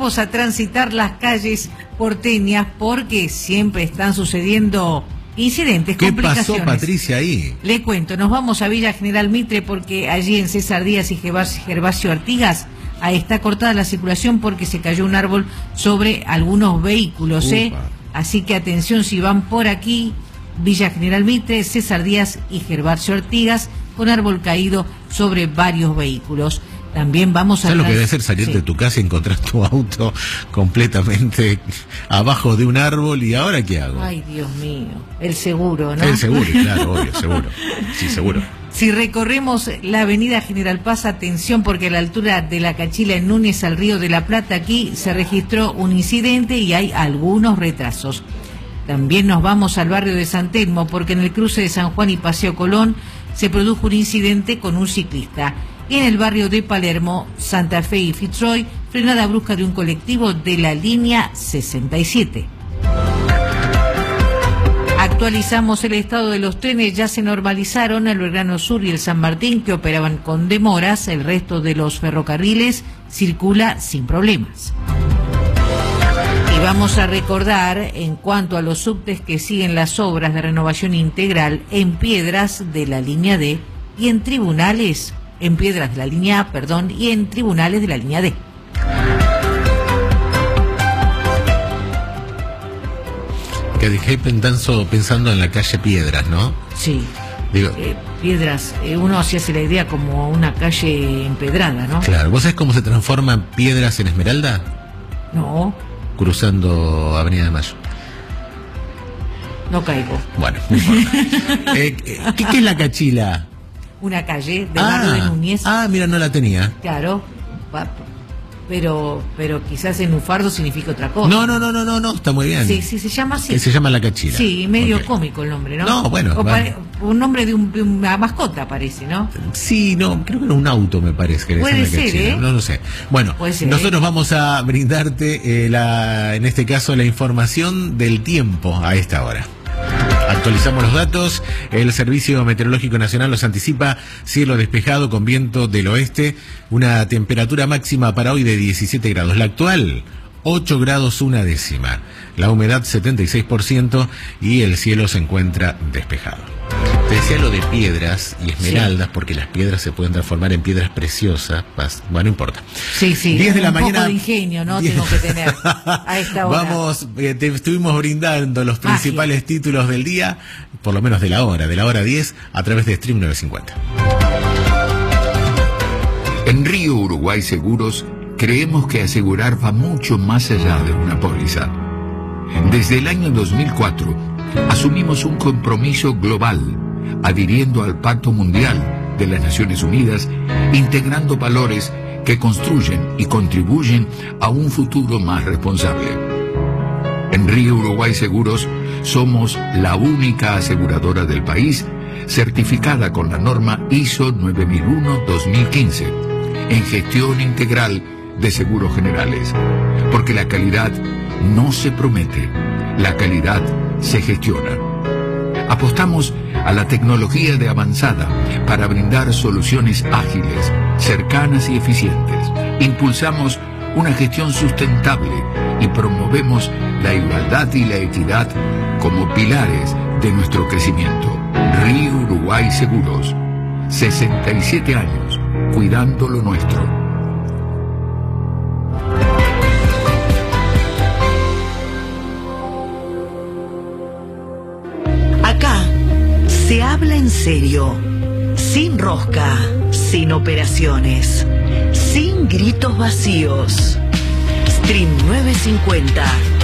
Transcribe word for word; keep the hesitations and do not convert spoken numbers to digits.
vamos a transitar las calles porteñas porque siempre están sucediendo incidentes, ¿Qué complicaciones. pasó, Patricia, ahí? Le cuento, nos vamos a Villa General Mitre porque allí en César Díaz y Gervasio Artigas ahí está cortada la circulación porque se cayó un árbol sobre algunos vehículos, ¿eh? Así que atención si van por aquí, Villa General Mitre, César Díaz y Gervasio Artigas, con árbol caído sobre varios vehículos. También vamos a... ¿Sabes lo que debe ser salir sí. de tu casa y encontrar tu auto completamente abajo de un árbol? ¿Y ahora qué hago? Ay, Dios mío, el seguro, ¿no? El seguro, claro, obvio, seguro. Sí, seguro. Si recorremos la avenida General Paz, atención porque a la altura de la Cachila en Núñez al Río de la Plata, aquí se registró un incidente y hay algunos retrasos. También nos vamos al barrio de San Telmo porque en el cruce de San Juan y Paseo Colón se produjo un incidente con un ciclista. Y en el barrio de Palermo, Santa Fe y Fitzroy, frenada brusca de un colectivo de la línea sesenta y siete. Actualizamos el estado de los trenes, ya se normalizaron el Belgrano Sur y el San Martín, que operaban con demoras. El resto de los ferrocarriles circula sin problemas. Y vamos a recordar, en cuanto a los subtes, que siguen las obras de renovación integral en Piedras de la línea D y en tribunales, en Piedras de la línea A, perdón, y en tribunales de la línea D. Que dejé pensando, pensando en la calle Piedras, ¿no? Sí. Digo, eh, Piedras, eh, uno se hace la idea como una calle empedrada, ¿no? Claro. ¿Vos sabés cómo se transforman Piedras en Esmeralda? No. Cruzando Avenida de Mayo. No caigo. Bueno, no importa. eh, ¿qué, ¿Qué es la Cachila? Una calle de ah, barrio de Núñez. Ah, mira, no la tenía. Claro. Va, pero pero quizás en Ufardo significa otra cosa. No, no, no, no, no, no, está muy bien. Sí, sí, se llama así. Que se llama la Cachila. Sí, medio okay. cómico el nombre, ¿no? No, bueno. O vale. pare, un nombre de, un, de una mascota parece, ¿no? Sí, no, creo que era un auto, me parece. Que Puede la ser, Cachila. ¿eh? No lo sé. Bueno, ser, nosotros ¿eh? vamos a brindarte, eh, la, en este caso, la información del tiempo a esta hora. Actualizamos los datos. El Servicio Meteorológico Nacional los anticipa: cielo despejado con viento del oeste, una temperatura máxima para hoy de diecisiete grados. La actual, ocho grados una décima. La humedad setenta y seis por ciento y el cielo se encuentra despejado. Te decía lo de piedras y esmeraldas, sí, porque las piedras se pueden transformar en piedras preciosas. Bueno, no importa. Sí, sí. diez de la un mañana. poco de ingenio, ¿no? diez Tengo que tener a esta hora. Vamos, eh, te estuvimos brindando los principales Magia. títulos del día, por lo menos de la hora, de la hora diez, a través de Stream novecientos cincuenta. En Río Uruguay Seguros creemos que asegurar va mucho más allá de una póliza. Desde el año dos mil cuatro asumimos un compromiso global, adhiriendo al Pacto Mundial de las Naciones Unidas, integrando valores que construyen y contribuyen a un futuro más responsable. En Río Uruguay Seguros somos la única aseguradora del país certificada con la norma I S O nueve mil uno dos mil quince en gestión integral de seguros generales, porque la calidad no se promete, la calidad se gestiona. Apostamos a la tecnología de avanzada para brindar soluciones ágiles, cercanas y eficientes. Impulsamos una gestión sustentable y promovemos la igualdad y la equidad como pilares de nuestro crecimiento. Río Uruguay Seguros, sesenta y siete años, cuidando lo nuestro. Se habla en serio, sin rosca, sin operaciones, sin gritos vacíos. Stream novecientos cincuenta.